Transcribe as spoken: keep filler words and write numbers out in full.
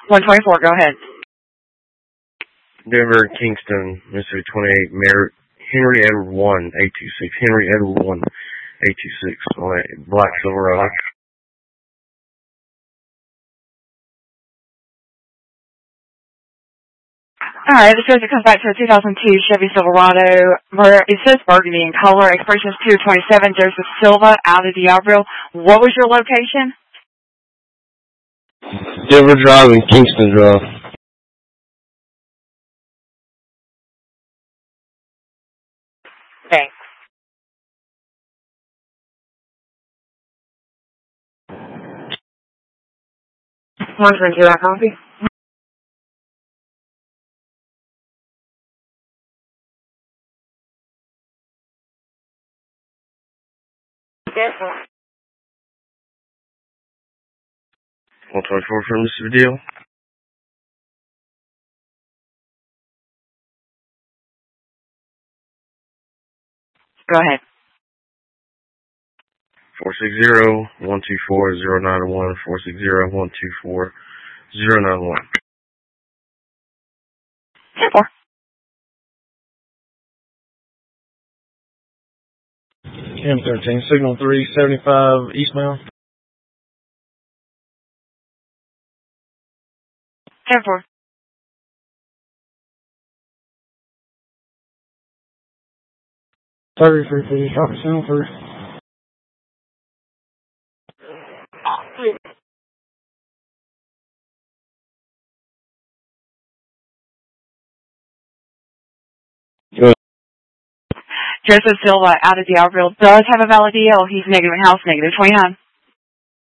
one twenty-four, go ahead. Denver, Kingston, Mississippi twenty-eight, Mayor Henry Edward one, eight two six. Henry Edward one, eight two six on that black Silverado. All right, this shows it comes back to a two thousand two Chevy Silverado. It says burgundy in color. Expiration is two twenty-seven. Joseph Silva out of Diablo. What was your location? Denver Drive and Kingston Drive. Thanks. One drink you that coffee? Yes, sir. one twenty-four for Mississippi Deal. Go ahead. four six zero, one two four, zero nine one, four six zero, one two four, zero nine one. ten four. M thirteen, signal three seventy-five eastbound. ten four. thirty-three fifty, copy, signal three. Joseph Silva out of Diablo does have a valid D L. He's negative in house, negative twenty-nine.